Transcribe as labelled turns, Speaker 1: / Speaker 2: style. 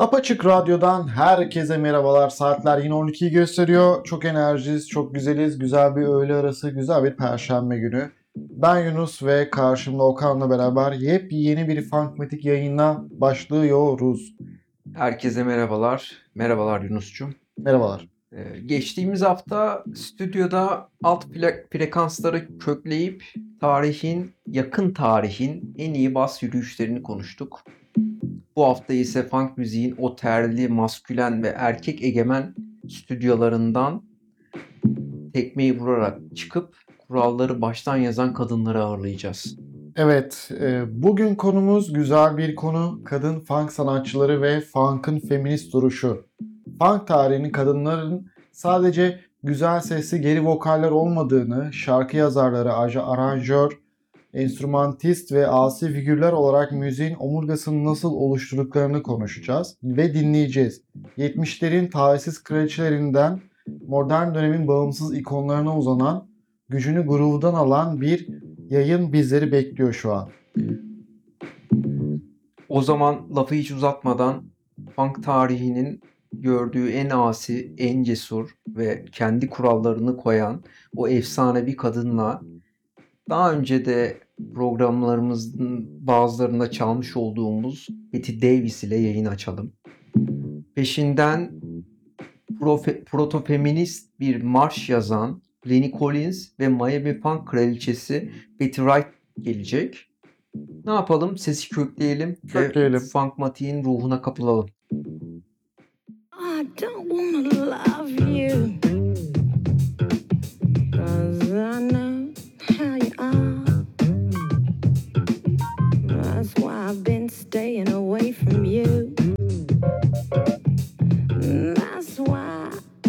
Speaker 1: Apaçık Radyo'dan herkese merhabalar. Saatler yine 12'yi gösteriyor. Çok enerjiyiz, çok güzeliz. Güzel bir öğle arası, güzel bir perşembe günü. Ben Yunus ve karşımda Okan'la beraber yepyeni bir Funkmatik yayına başlıyoruz.
Speaker 2: Herkese merhabalar. Merhabalar Yunus'cum.
Speaker 1: Merhabalar.
Speaker 2: Geçtiğimiz hafta stüdyoda alt frekansları kökleyip yakın tarihin en iyi bas yürüyüşlerini konuştuk. Bu hafta ise funk müziğin o terli, maskülen ve erkek egemen stüdyolarından tekmeyi vurarak çıkıp kuralları baştan yazan kadınları ağırlayacağız.
Speaker 1: Evet, bugün konumuz güzel bir konu. Kadın funk sanatçıları ve funk'ın feminist duruşu. Funk tarihinin kadınların sadece güzel sesli geri vokaller olmadığını, şarkı yazarları, aranjör, enstrümantist ve asi figürler olarak müziğin omurgasını nasıl oluşturduklarını konuşacağız ve dinleyeceğiz. 70'lerin talihsiz kraliçelerinden modern dönemin bağımsız ikonlarına uzanan, gücünü groove'dan alan bir yayın bizleri bekliyor şu an.
Speaker 2: O zaman lafı hiç uzatmadan funk tarihinin gördüğü en asi, en cesur ve kendi kurallarını koyan o efsanevi kadınla daha önce de programlarımızın bazılarında çalmış olduğumuz Betty Davis ile yayın açalım. Peşinden protofeminist bir marş yazan Lenny Collins ve Miami Funk kraliçesi Betty Wright gelecek. Ne yapalım? Sesi kökleyelim ve Funkmatik'in ruhuna kapılalım.
Speaker 3: I don't wanna love you 'cause I know how you are. That's why I've been staying away from you. That's why